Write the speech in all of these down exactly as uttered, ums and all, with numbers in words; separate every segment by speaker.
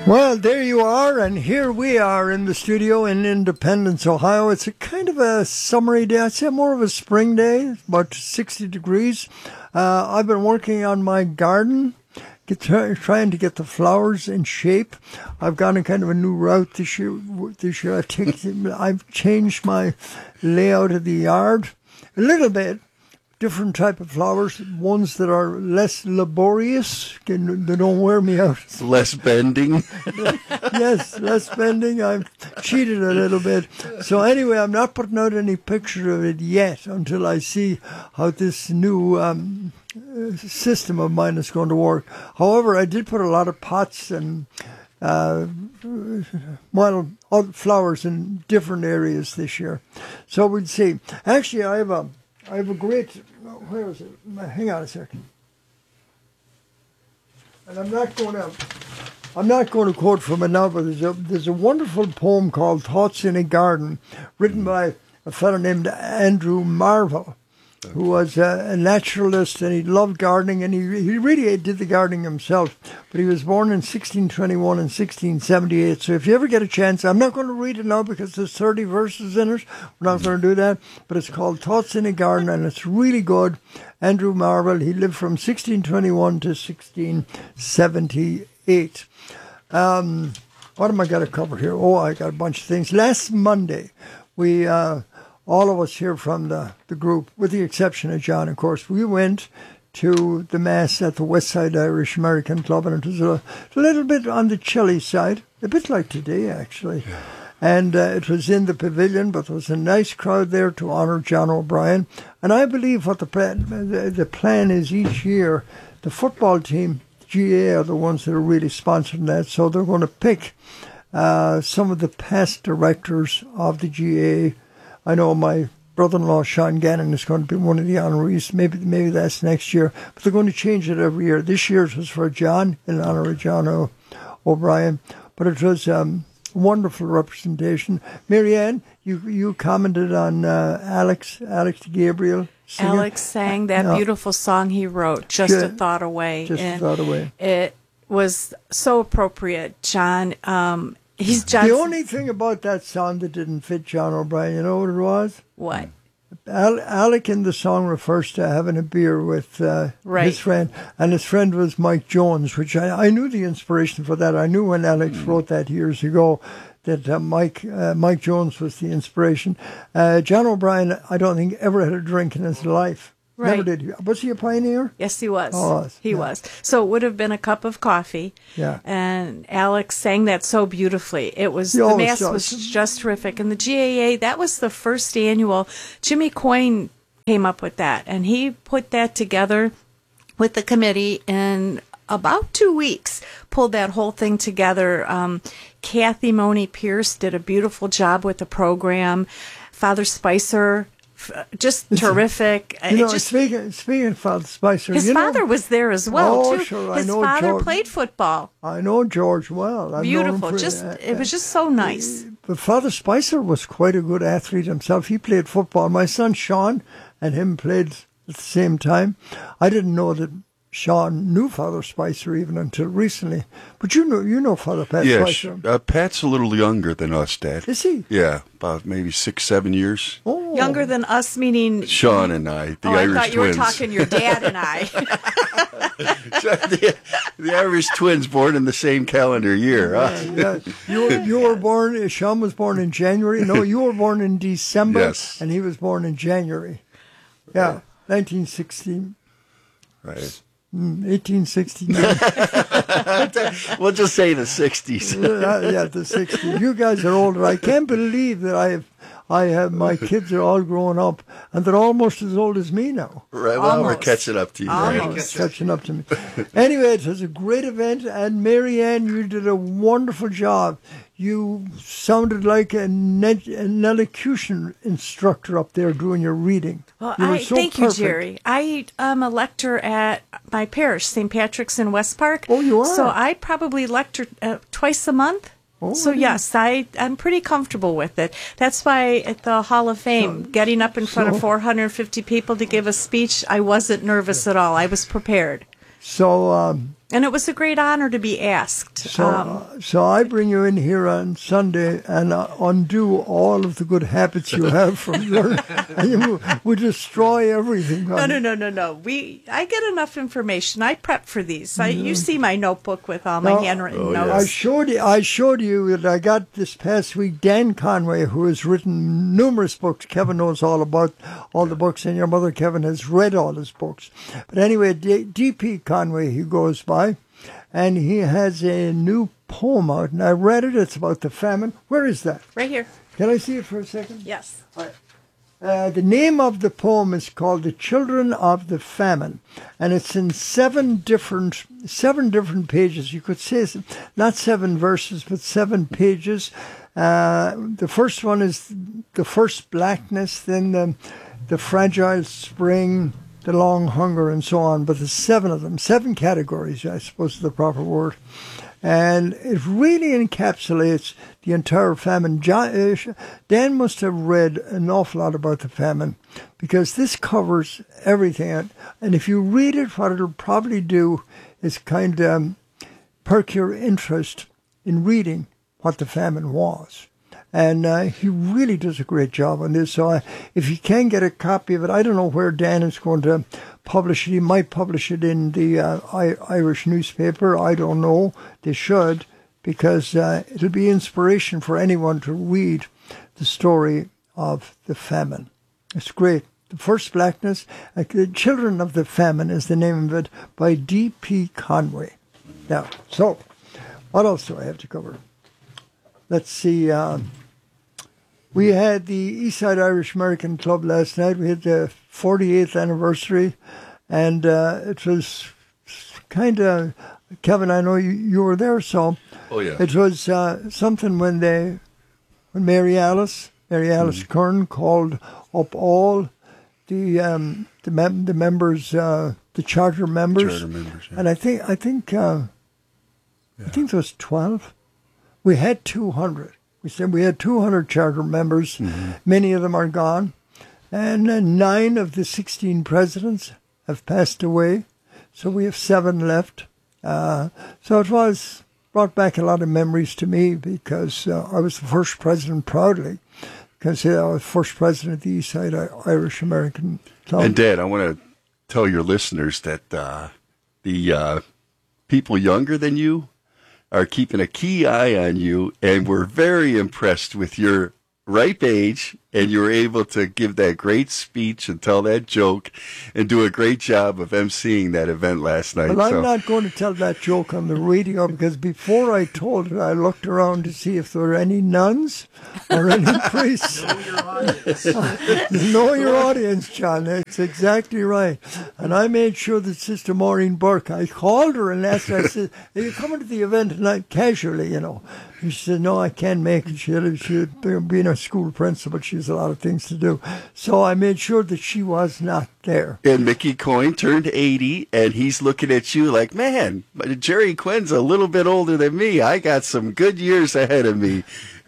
Speaker 1: Well, there you are, and here we are in the studio in Independence, Ohio. It's a kind of a summery day. I'd say more of a spring day, about sixty degrees. Uh, I've been working on my garden, get, trying to get the flowers in shape. I've gone a kind of a new route this year. This year I've, taken, I've changed my layout of the yard a little bit. Different type of flowers, ones that are less laborious, can, they don't wear me out.
Speaker 2: Less bending.
Speaker 1: Yes, less bending. I've cheated a little bit. So anyway, I'm not putting out any picture of it yet until I see how this new um, system of mine is going to work. However, I did put a lot of pots and uh, well, flowers in different areas this year. So we'll see. Actually, I have a I have a great, where is it? Hang on a second. And I'm not going to, I'm not going to quote from it now, but there's a, there's a wonderful poem called Thoughts in a Garden, written by a fellow named Andrew Marvell, who was a, a naturalist, and he loved gardening, and he he really did the gardening himself. But he was born in sixteen twenty-one and sixteen seventy-eight. So if you ever get a chance, I'm not going to read it now because there's thirty verses in it. We're not going to do that. But it's called Thoughts in a Garden, and it's really good. Andrew Marvell, he lived from sixteen twenty-one to sixteen seventy-eight. Um, what am I going to cover here? Oh, I got a bunch of things. Last Monday, we... Uh, all of us here from the, the group, with the exception of John, of course, we went to the Mass at the Westside Irish American Club, and it was a, a little bit on the chilly side, a bit like today, actually. Yeah. And uh, it was in the pavilion, but there was a nice crowd there to honour John O'Brien. And I believe what the plan, the, the plan is each year, the football team, G A A, are the ones that are really sponsoring that, so they're going to pick uh, some of the past directors of the G A A. I know my brother-in-law, Sean Gannon, is going to be one of the honorees. Maybe maybe that's next year. But they're going to change it every year. This year it was for John, in honor of John o- O'Brien. But it was um, a wonderful representation. Marianne, you you commented on uh, Alex, Alex Gabriel. Singer.
Speaker 3: Alex sang that yeah. beautiful song he wrote, Just yeah. a Thought Away.
Speaker 1: Just
Speaker 3: and
Speaker 1: a Thought Away.
Speaker 3: It was so appropriate, John. Um, He's John's,
Speaker 1: the only thing about that song that didn't fit John O'Brien, you know what it was?
Speaker 3: What?
Speaker 1: Al- Alec in the song refers to having a beer with uh,
Speaker 3: right.
Speaker 1: his friend, and his friend was Mike Jones, which I, I knew the inspiration for that. I knew when Alex mm. wrote that years ago that uh, Mike uh, Mike Jones was the inspiration. Uh, John O'Brien, I don't think, ever had a drink in his life.
Speaker 3: Right.
Speaker 1: Never did. Was he a pioneer?
Speaker 3: Yes, he was.
Speaker 1: Oh,
Speaker 3: he
Speaker 1: yeah.
Speaker 3: was. So it would have been a cup of coffee.
Speaker 1: Yeah.
Speaker 3: And Alex sang that so beautifully. It was
Speaker 1: He
Speaker 3: the
Speaker 1: always
Speaker 3: Mass
Speaker 1: does.
Speaker 3: was just terrific. And the G A A, that was the first annual. Jimmy Coyne came up with that, and he put that together with the committee in about two weeks. Pulled that whole thing together. Um, Kathy Money Pierce did a beautiful job with the program. Father Spicer. Just terrific.
Speaker 1: You know,
Speaker 3: just,
Speaker 1: speaking, speaking of Father Spicer,
Speaker 3: his
Speaker 1: you
Speaker 3: father
Speaker 1: know,
Speaker 3: was there as well,
Speaker 1: oh,
Speaker 3: too.
Speaker 1: Sure,
Speaker 3: his
Speaker 1: I know
Speaker 3: father
Speaker 1: George,
Speaker 3: played football.
Speaker 1: I know George well. I've
Speaker 3: Beautiful.
Speaker 1: known him for,
Speaker 3: just
Speaker 1: uh,
Speaker 3: it was just so nice.
Speaker 1: But Father Spicer was quite a good athlete himself. He played football. My son Sean and him played at the same time. I didn't know that Sean knew Father Spicer even until recently. But you know, you know Father Pat
Speaker 2: yes,
Speaker 1: Spicer.
Speaker 2: Uh, Pat's a little younger than us, Dad.
Speaker 1: Is he?
Speaker 2: Yeah, about maybe six, seven years.
Speaker 1: Oh.
Speaker 3: Younger than us, meaning
Speaker 2: Sean and I, the
Speaker 3: oh,
Speaker 2: Irish
Speaker 3: I thought you
Speaker 2: twins.
Speaker 3: were talking your dad and I.
Speaker 2: the, the Irish twins born in the same calendar year. Huh?
Speaker 1: Yeah, yeah. You, were, you were born, Sean was born in January. No, you were born in December,
Speaker 2: yes.
Speaker 1: and he was born in January. Yeah, nineteen sixteen.
Speaker 2: Right.
Speaker 1: eighteen sixty-nine.
Speaker 2: We'll just say the sixties.
Speaker 1: yeah, yeah, the sixties. You guys are older. I can't believe that I have, I have, my kids are all grown up, and they're almost as old as me now.
Speaker 2: Right, well,
Speaker 3: Almost.
Speaker 2: we're catching up to you.
Speaker 3: Almost.
Speaker 2: Right?
Speaker 1: Catching up to me. Anyway, it was a great event, and Marianne, you did a wonderful job. You sounded like a net, an elocution instructor up there doing your reading.
Speaker 3: Well,
Speaker 1: you were
Speaker 3: I
Speaker 1: so
Speaker 3: thank
Speaker 1: perfect.
Speaker 3: you, Jerry. I am a lector at my parish, Saint Patrick's in West Park.
Speaker 1: Oh, you are?
Speaker 3: So I probably lecture uh, twice a month.
Speaker 1: Oh,
Speaker 3: so, yes, I, I'm pretty comfortable with it. That's why at the Hall of Fame,
Speaker 1: So-
Speaker 3: getting up in front
Speaker 1: so-
Speaker 3: of four hundred fifty people to give a speech, I wasn't nervous at all. I was prepared.
Speaker 1: So, um,
Speaker 3: And it was a great honor to be asked.
Speaker 1: So,
Speaker 3: Um,
Speaker 1: uh, so I bring you in here on Sunday and uh, undo all of the good habits you have from learning, and you would destroy everything.
Speaker 3: no, no, no, no, no. We, I get enough information. I prep for these. I, you see my notebook with all my
Speaker 1: No,
Speaker 3: handwritten
Speaker 2: oh,
Speaker 3: notes.
Speaker 1: I showed you. I showed you that I got this past week Dan Conway, who has written numerous books. Kevin knows all about all the books, and your mother, Kevin, has read all his books. But anyway, D P Conway, he goes by, and he has a new poem out, and I read it. It's about the famine. Where is that?
Speaker 3: Right here.
Speaker 1: Can I see it for a second?
Speaker 3: Yes.
Speaker 1: Uh, the name of the poem is called "The Children of the Famine," and it's in seven different seven different pages. You could say it's not seven verses, but seven pages. Uh, the first one is the first blackness, then the the fragile spring, the long hunger, and so on. But there's seven of them, seven categories, I suppose is the proper word. And it really encapsulates the entire famine. John, uh, Dan must have read an awful lot about the famine because this covers everything. And if you read it, what it'll probably do is kind of um, perk your interest in reading what the famine was. And uh, he really does a great job on this. So I, if you can get a copy of it, I don't know where Dan is going to publish it. He might publish it in the uh, I- Irish newspaper. I don't know. They should, because uh, it'll be inspiration for anyone to read the story of the famine. It's great. The First Blackness, uh, The Children of the Famine is the name of it, by D P Conway. Now, so, what else do I have to cover? Let's see. Um, we had the Eastside Irish American Club last night. We had the forty-eighth anniversary, and uh, it was kind of, Kevin, I know you, you were there, so
Speaker 2: Oh, yeah.
Speaker 1: it was uh, something when they, when Mary Alice, Mary Alice
Speaker 2: Mm-hmm.
Speaker 1: Kern called up all the um, the, mem- the members, uh, the charter members,
Speaker 2: Charter members, yeah.
Speaker 1: and I think I think uh, I think there was twelve. We had two hundred. We said we had two hundred charter members.
Speaker 2: Mm-hmm.
Speaker 1: Many of them are gone. And uh, nine of the sixteen presidents have passed away. So we have seven left. Uh, so it was brought back a lot of memories to me because uh, I was the first president proudly. Because uh, I was first president of the Eastside Irish American Club.
Speaker 2: And Dad, I want to tell your listeners that uh, the uh, people younger than you are keeping a key eye on you, and we're very impressed with your ripe age, and you were able to give that great speech and tell that joke and do a great job of emceeing that event last night.
Speaker 1: Well, I'm
Speaker 2: so.
Speaker 1: not going to tell that joke on the radio because before I told it, I looked around to see if there were any nuns or any priests. Know your audience. Know your audience, John. That's exactly right. And I made sure that Sister Maureen Burke, I called her and asked her, I said, are you coming to the event tonight casually, you know? And she said, no, I can't make it. She had, she had been a school principal. She has a lot of things to do. So I made sure that she was not there.
Speaker 2: And Mickey Coyne turned eighty, and he's looking at you like, man, Jerry Quinn's a little bit older than me. I got some good years ahead of me.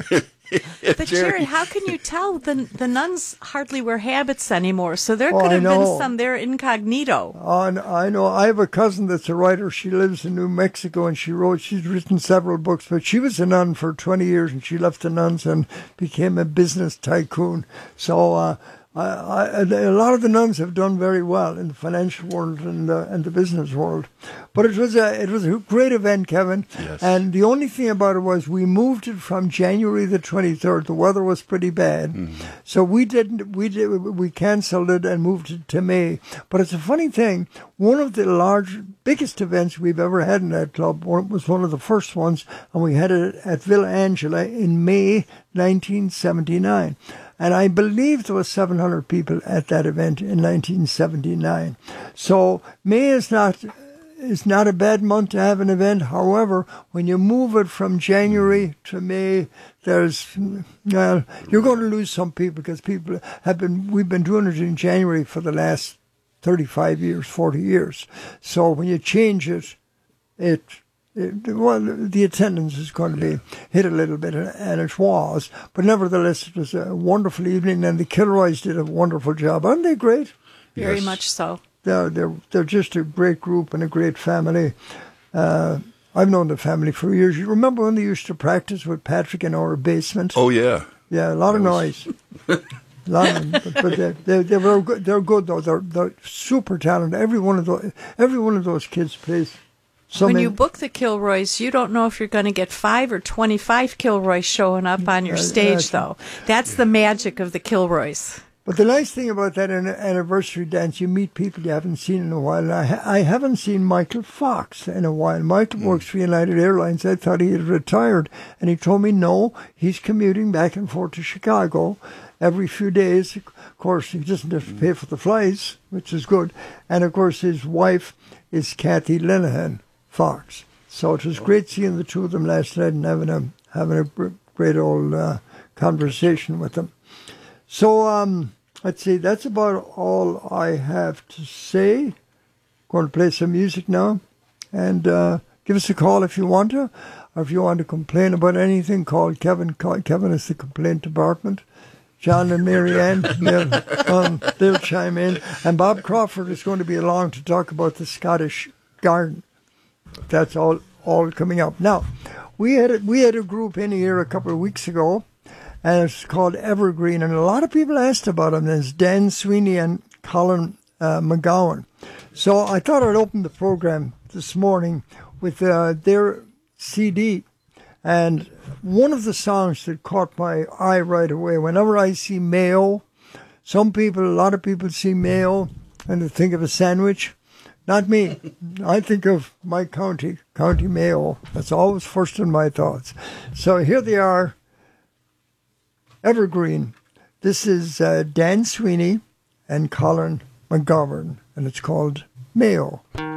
Speaker 3: But Jerry, how can you tell? The the nuns hardly wear habits anymore, so there
Speaker 1: Oh,
Speaker 3: could
Speaker 1: I
Speaker 3: have
Speaker 1: know.
Speaker 3: been some there incognito.
Speaker 1: On, I know. I have a cousin that's a writer. She lives in New Mexico, and she wrote. She's written several books, but she was a nun for twenty years, and she left the nuns and became a business tycoon. So uh, I, I, a lot of the nuns have done very well in the financial world and the, and the business world. But it was a it was a great event, Kevin.
Speaker 2: Yes.
Speaker 1: And the only thing about it was we moved it from January the twenty-third. The weather was pretty bad,
Speaker 2: Mm-hmm.
Speaker 1: so we didn't we did we canceled it and moved it to May. But it's a funny thing. One of the large, biggest events we've ever had in that club one- was one of the first ones, and we had it at Villa Angela in May nineteen seventy-nine. And I believe there was seven hundred people at that event in nineteen seventy-nine. So May is not is not a bad month to have an event. However, when you move it from January to May, there's well, you're going to lose some people because people have been. We've been doing it in January for the last thirty-five years, forty years. So when you change it, it. It, well, the attendance is going to be hit a little bit, and it was. But nevertheless, it was a wonderful evening, and the Kilroys did a wonderful job. Aren't they great?
Speaker 3: Very
Speaker 2: Yes.
Speaker 3: much so.
Speaker 1: They're, they're, they're just a great group and a great family. Uh, I've known the family for years. You remember when they used to practice with Patrick in our basement?
Speaker 2: Oh, yeah.
Speaker 1: Yeah, a lot of noise. a lot of, but, but they, they, they were good. They're good though. They're they're super talented. Every one of those every one of those kids plays.
Speaker 3: When you book the Kilroys, you don't know if you're going to get five or twenty-five Kilroys showing up on your stage, though. That's the magic of the Kilroys.
Speaker 1: But the nice thing about that anniversary dance, you meet people you haven't seen in a while. And I, ha- I haven't seen Michael Fox in a while. Michael mm. works for United Airlines. I thought he had retired. And he told me, no, he's commuting back and forth to Chicago every few days. Of course, he doesn't have to pay for the flights, which is good. And, of course, his wife is Kathy Linehan Fox. So it was great seeing the two of them last night and having a, having a great old uh, conversation with them. So, um, let's see, that's about all I have to say. Going to play some music now. And uh, give us a call if you want to. Or if you want to complain about anything, call Kevin. Call, Kevin is the complaint department. John and Mary Ann, they'll, um, they'll chime in. And Bob Crawford is going to be along to talk about the Scottish Garden. That's all, all coming up. Now, we had a, we had a group in here a couple of weeks ago. And it's called Evergreen. And a lot of people asked about them. There's Dan Sweeney and Colin uh, McGowan. So I thought I'd open the program this morning with uh, their C D. And one of the songs that caught my eye right away, whenever I see Mayo, some people, a lot of people see Mayo and they think of a sandwich. Not me. I think of my county, County Mayo. That's always first in my thoughts. So here they are. Evergreen. This is uh, Dan Sweeney and Colin McGovern, and it's called Mayo.